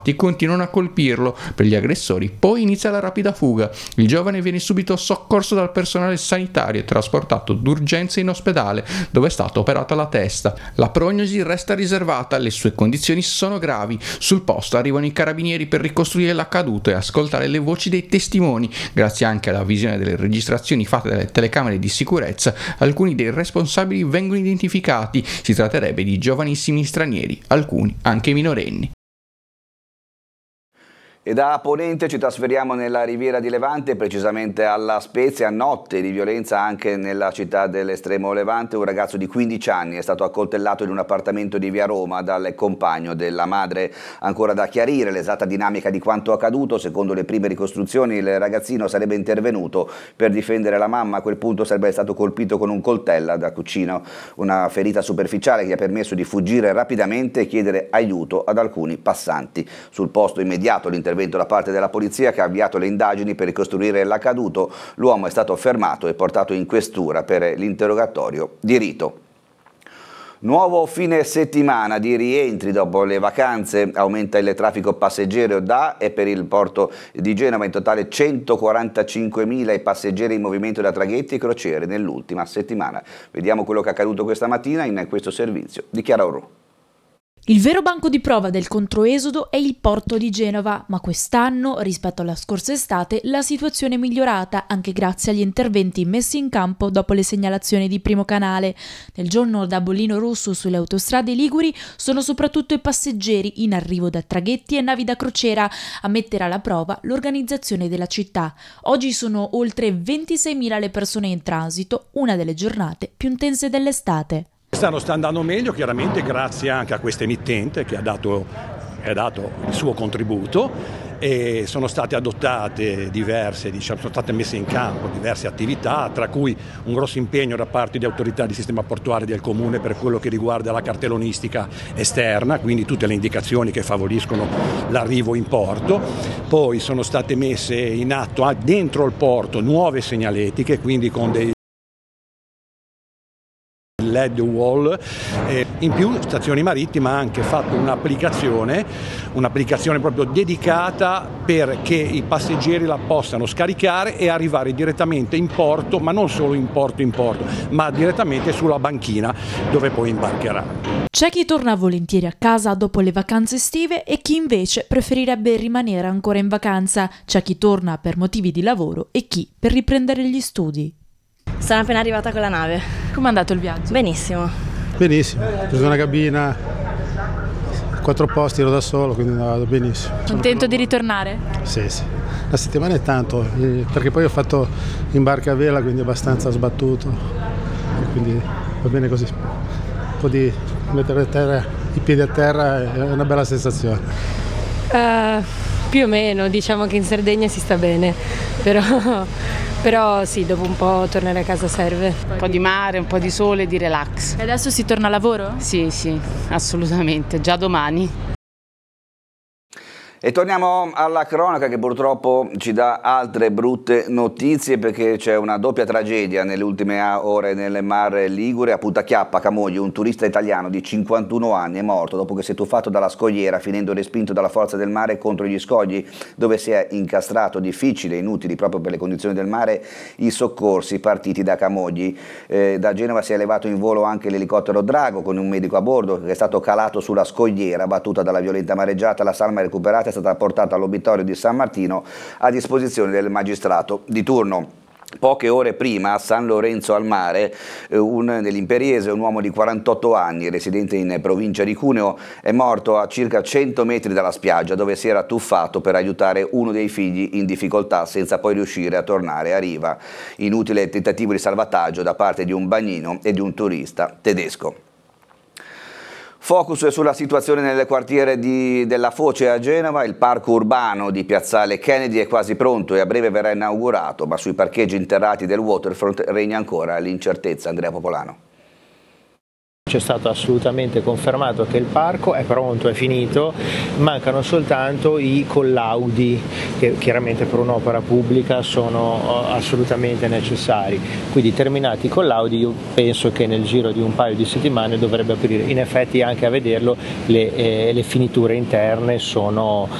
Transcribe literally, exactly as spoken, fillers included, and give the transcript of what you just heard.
continuano a colpirlo. Per gli aggressori poi inizia la rapida fuga. Il giovane viene subito soccorso dal personale sanitario e trasportato d'urgenza in ospedale, dove è stata operata la testa. La prognosi resta riservata, le sue condizioni sono gravi. Sul posto arrivano i carabinieri per ricostruire l'accaduto e ascoltare le voci dei testimoni. Grazie anche alla visione delle registrazioni fatte dalle telecamere di sicurezza, alcuni dei responsabili vengono identificati. Si tratterebbe di giovanissimi stranieri, alcuni anche minorenni. E da Ponente ci trasferiamo nella Riviera di Levante, precisamente alla Spezia. Notte di violenza anche nella città dell'estremo Levante. Un ragazzo di quindici anni è stato accoltellato in un appartamento di via Roma dal compagno della madre. Ancora da chiarire l'esatta dinamica di quanto accaduto. Secondo le prime ricostruzioni il ragazzino sarebbe intervenuto per difendere la mamma. A quel punto sarebbe stato colpito con un coltello da cucina, una ferita superficiale che gli ha permesso di fuggire rapidamente e chiedere aiuto ad alcuni passanti. Sul posto immediato l'intervento intervento da parte della polizia, che ha avviato le indagini per ricostruire l'accaduto. L'uomo è stato fermato e portato in questura per l'interrogatorio di rito. Nuovo fine settimana di rientri dopo le vacanze, aumenta il traffico passeggero da e per il porto di Genova. In totale centoquarantacinquemila i passeggeri in movimento da traghetti e crociere nell'ultima settimana. Vediamo quello che è accaduto questa mattina in questo servizio di Chiara Orru. Il vero banco di prova del controesodo è il porto di Genova, ma quest'anno, rispetto alla scorsa estate, la situazione è migliorata anche grazie agli interventi messi in campo dopo le segnalazioni di Primo Canale. Nel giorno da bollino rosso sulle autostrade liguri sono soprattutto i passeggeri in arrivo da traghetti e navi da crociera a mettere alla prova l'organizzazione della città. Oggi sono oltre ventiseimila le persone in transito, una delle giornate più intense dell'estate. Quest'anno sta andando meglio, chiaramente grazie anche a questa emittente che ha dato, ha dato il suo contributo, e sono state adottate diverse, diciamo, sono state messe in campo diverse attività, tra cui un grosso impegno da parte di autorità di sistema portuale del Comune per quello che riguarda la cartellonistica esterna, quindi tutte le indicazioni che favoriscono l'arrivo in porto. Poi sono state messe in atto dentro il porto nuove segnaletiche, quindi con dei L E D wall, eh, in più Stazioni Marittime ha anche fatto un'applicazione, un'applicazione proprio dedicata perché i passeggeri la possano scaricare e arrivare direttamente in porto, ma non solo in porto in porto, ma direttamente sulla banchina dove poi imbarcherà. C'è chi torna volentieri a casa dopo le vacanze estive e chi invece preferirebbe rimanere ancora in vacanza. C'è chi torna per motivi di lavoro e chi per riprendere gli studi. Sono appena arrivata con la nave. Com'è andato il viaggio? Benissimo. Benissimo, ho preso una cabina, quattro posti, ero da solo, quindi è andato benissimo. Contento di ritornare? Sì, sì. La settimana è tanto, perché poi ho fatto in barca a vela, quindi abbastanza sbattuto, e quindi va bene così. Un po' di mettere a terra, i piedi a terra è una bella sensazione. Uh, più o meno, diciamo che in Sardegna si sta bene, però... Però sì, dopo un po' tornare a casa serve. Un po' di mare, un po' di sole, di relax. E adesso si torna a lavoro? Sì, sì, assolutamente, già domani. E torniamo alla cronaca, che purtroppo ci dà altre brutte notizie, perché c'è una doppia tragedia nelle ultime ore nel Mar Ligure. A Punta Chiappa, Camogli, un turista italiano di cinquantuno anni è morto dopo che si è tuffato dalla scogliera, finendo respinto dalla forza del mare contro gli scogli, dove si è incastrato. Difficile e inutili proprio per le condizioni del mare i soccorsi partiti da Camogli. Eh, da Genova si è elevato in volo anche l'elicottero Drago con un medico a bordo, che è stato calato sulla scogliera battuta dalla violenta mareggiata. La salma recuperata è stata portata all'obitorio di San Martino a disposizione del magistrato di turno. Poche ore prima a San Lorenzo al Mare, un, nell'Imperiese, un uomo di quarantotto anni, residente in provincia di Cuneo, è morto a circa cento metri dalla spiaggia, dove si era tuffato per aiutare uno dei figli in difficoltà, senza poi riuscire a tornare a riva. Inutile tentativo di salvataggio da parte di un bagnino e di un turista tedesco. Focus sulla situazione nel quartiere di, della Foce a Genova. Il parco urbano di Piazzale Kennedy è quasi pronto e a breve verrà inaugurato, ma sui parcheggi interrati del waterfront regna ancora l'incertezza. Andrea Popolano. ci è stato assolutamente confermato che il parco è pronto, è finito, mancano soltanto i collaudi che chiaramente per un'opera pubblica sono assolutamente necessari, quindi terminati i collaudi io penso che nel giro di un paio di settimane dovrebbe aprire. In effetti anche a vederlo le, eh, le finiture interne sono